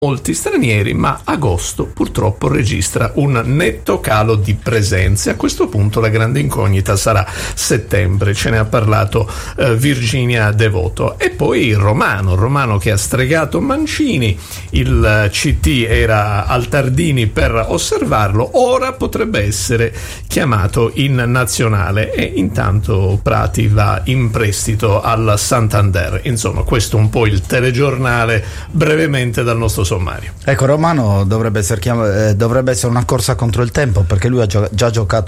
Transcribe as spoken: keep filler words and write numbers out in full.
molti stranieri, ma agosto purtroppo registra un netto calo di presenze. A questo punto la grande incognita sarà settembre, ce ne ha parlato eh, Virginia Devoto. E poi il Romano, Romano che ha stregato Mancini, il C T era al Tardini per osservarlo, ora potrebbe essere chiamato in nazionale e intanto Prati va in prestito al Santander. Insomma, questo un po' il telegiornale brevemente dal nostro sommario. Ecco, Romano dovrebbe essere, chiam- eh, dovrebbe essere una corsa contro il tempo, perché lui ha gio- già giocato